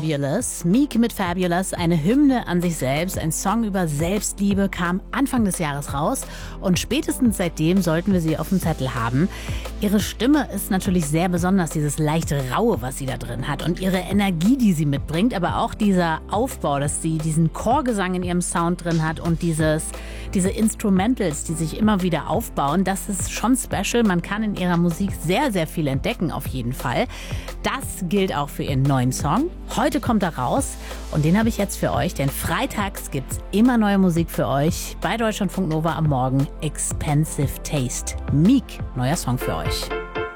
Fabulous. Meek mit Fabulous, eine Hymne an sich selbst, ein Song über Selbstliebe, kam Anfang des Jahres raus und spätestens seitdem sollten wir sie auf dem Zettel haben. Ihre Stimme ist natürlich sehr besonders, dieses leicht Raue, was sie da drin hat und ihre Energie, die sie mitbringt, aber auch dieser Aufbau, dass sie diesen Chorgesang in ihrem Sound drin hat und diese Instrumentals, die sich immer wieder aufbauen, das ist schon special. Man kann in ihrer Musik sehr, sehr viel entdecken, auf jeden Fall. Das gilt auch für ihren neuen Song. Heute kommt er raus und den habe ich jetzt für euch, denn freitags gibt es immer neue Musik für euch bei Deutschlandfunk Nova am Morgen. Expensive Taste. Meek, neuer Song für euch.